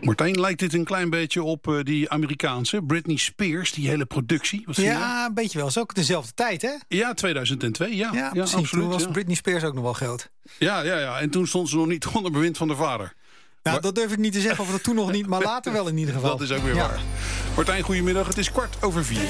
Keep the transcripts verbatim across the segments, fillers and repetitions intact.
Martijn, lijkt dit een klein beetje op uh, die Amerikaanse Britney Spears, die hele productie? Wat ja, een beetje wel. Is ook dezelfde tijd, hè? Ja, tweeduizend twee, ja. Ja, ja absoluut. Toen was ja. Britney Spears ook nog wel groot. Ja, ja, ja, en toen stond ze nog niet onder bewind van de vader. Nou, maar... dat durf ik niet te zeggen, of dat toen nog niet, maar later wel in ieder geval. Dat is ook weer ja. waar. Martijn, goedemiddag. Het is kwart over vier.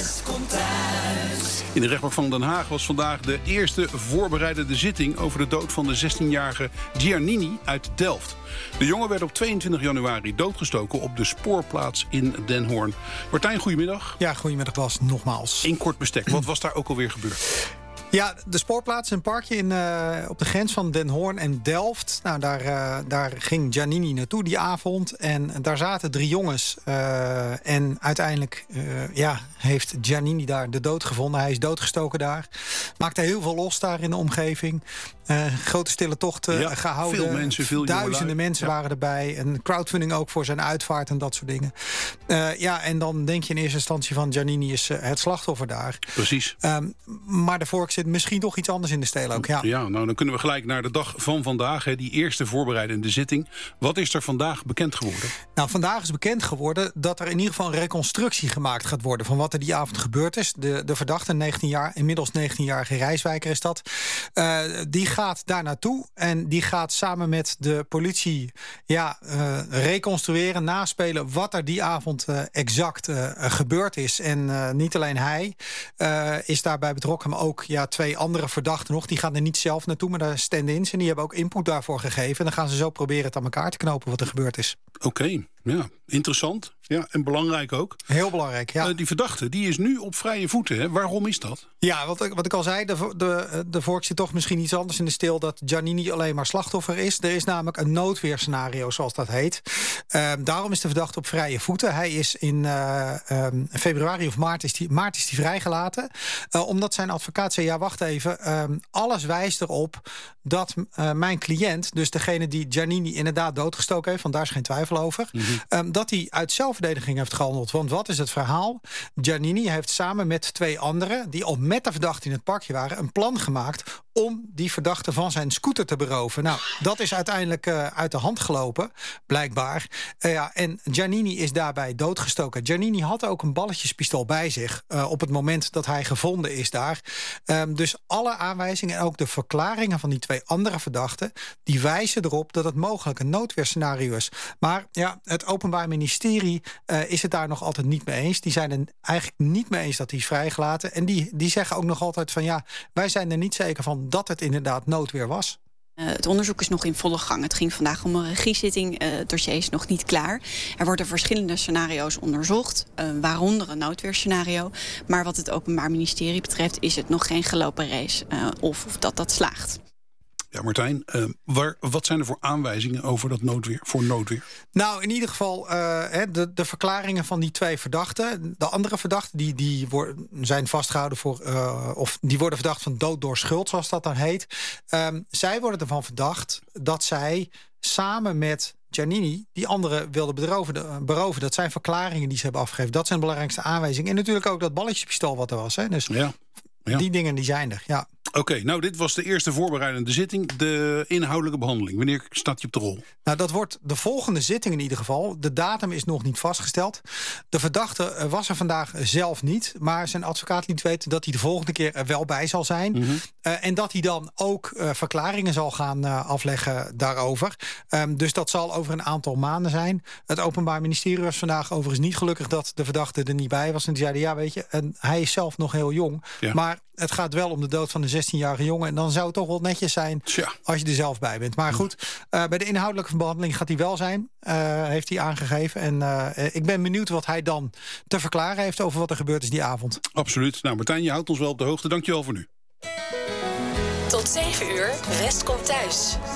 In de rechtbank van Den Haag was vandaag de eerste voorbereidende zitting over de dood van de zestienjarige Giannini uit Delft. De jongen werd op tweeëntwintig januari doodgestoken op de spoorplaats in Den Hoorn. Martijn, goedemiddag. Ja, goedemiddag Bas, nogmaals. In kort bestek, wat was daar ook alweer gebeurd? Ja, de spoorplaats, een parkje in, uh, op de grens van Den Hoorn en Delft. Nou, daar, uh, daar ging Giannini naartoe die avond. En daar zaten drie jongens. Uh, en uiteindelijk uh, ja, heeft Giannini daar de dood gevonden. Hij is doodgestoken daar. Maakte heel veel los daar in de omgeving. Uh, grote stille tochten ja, gehouden. Veel mensen, veel Duizenden jongelui. mensen ja. waren erbij. En crowdfunding ook voor zijn uitvaart en dat soort dingen. Uh, ja, en dan denk je in eerste instantie van Giannini is uh, het slachtoffer daar. Precies. Um, maar de vork zit misschien toch iets anders in de steel ook. Ja. ja, nou dan kunnen we gelijk naar de dag van vandaag. Hè, die eerste voorbereidende zitting. Wat is er vandaag bekend geworden? Nou, vandaag is bekend geworden dat er in ieder geval een reconstructie gemaakt gaat worden van wat er die avond gebeurd is. De, de verdachte, negentien jaar, inmiddels negentienjarige Rijswijker is dat. Uh, die gaat daar naartoe en die gaat samen met de politie ja, uh, reconstrueren, naspelen wat er die avond uh, exact uh, gebeurd is. En uh, niet alleen hij uh, is daarbij betrokken, maar ook ja, twee andere verdachten nog. Die gaan er niet zelf naartoe, maar de stand-ins en die hebben ook input daarvoor gegeven. En dan gaan ze zo proberen het aan elkaar te knopen wat er gebeurd is. Oké, okay, ja, interessant. Ja, en belangrijk ook. Heel belangrijk, ja. Uh, die verdachte, die is nu op vrije voeten. Hè? Waarom is dat? Ja, wat ik, wat ik al zei, de, de, de vork zit toch misschien iets anders in de steel dat Giannini alleen maar slachtoffer is. Er is namelijk een noodweerscenario, zoals dat heet. Uh, daarom is de verdachte op vrije voeten. Hij is in uh, um, februari of maart is die, maart is die vrijgelaten. Uh, omdat zijn advocaat zei, ja, wacht even. Um, alles wijst erop dat uh, mijn cliënt, dus degene die Giannini inderdaad doodgestoken heeft, want daar is geen twijfel over, mm-hmm. um, dat hij uit zelfverdediging heeft gehandeld. Want wat is het verhaal? Giannini heeft samen met twee anderen, die al met de verdachte in het parkje waren, een plan gemaakt om die verdachte van zijn scooter te beroven. Nou, dat is uiteindelijk uh, uit de hand gelopen, blijkbaar. Uh, ja, en Giannini is daarbij doodgestoken. Giannini had ook een balletjespistool bij zich uh, op het moment dat hij gevonden is daar. Um, dus alle aanwijzingen en ook de verklaringen van die twee andere verdachten, die wijzen erop dat het mogelijk een noodweerscenario is. Maar ja, het Openbaar Ministerie uh, is het daar nog altijd niet mee eens. Die zijn er eigenlijk niet mee eens dat hij is vrijgelaten. En die, die zeggen ook nog altijd van ja, wij zijn er niet zeker van dat het inderdaad noodweer was. Uh, het onderzoek is nog in volle gang. Het ging vandaag om een regiezitting. Uh, het dossier is nog niet klaar. Er worden verschillende scenario's onderzocht, uh, waaronder een noodweerscenario. Maar wat het Openbaar Ministerie betreft is het nog geen gelopen race uh, of, of dat dat slaagt. Ja, Martijn, uh, waar, wat zijn er voor aanwijzingen over dat noodweer, voor noodweer? Nou, in ieder geval uh, de, de verklaringen van die twee verdachten. De andere verdachten die, die worden, zijn vastgehouden voor, uh, of die worden verdacht van dood door schuld, zoals dat dan heet. Um, zij worden ervan verdacht dat zij samen met Giannini die anderen wilden beroven, beroven. Dat zijn verklaringen die ze hebben afgegeven. Dat zijn de belangrijkste aanwijzingen. En natuurlijk ook dat balletjespistool wat er was. Hè? Dus ja. Ja. Die dingen die zijn er, ja. Oké, okay, nou dit was de eerste voorbereidende zitting. De inhoudelijke behandeling. Wanneer staat je op de rol? Nou, dat wordt de volgende zitting in ieder geval. De datum is nog niet vastgesteld. De verdachte was er vandaag zelf niet. Maar zijn advocaat liet weten dat hij de volgende keer er wel bij zal zijn. Mm-hmm. Uh, en dat hij dan ook uh, verklaringen zal gaan uh, afleggen daarover. Um, dus dat zal over een aantal maanden zijn. Het Openbaar Ministerie was vandaag overigens niet gelukkig dat de verdachte er niet bij was. En die zeiden, ja weet je, en hij is zelf nog heel jong. Ja. Maar het gaat wel om de dood van de zestienjarige jongen. En dan zou het toch wel netjes zijn Tja. als je er zelf bij bent. Maar goed, uh, bij de inhoudelijke behandeling gaat hij wel zijn. Uh, heeft hij aangegeven. En uh, ik ben benieuwd wat hij dan te verklaren heeft over wat er gebeurd is die avond. Absoluut. Nou, Martijn, je houdt ons wel op de hoogte. Dank je wel voor nu. Tot zeven uur, West komt thuis.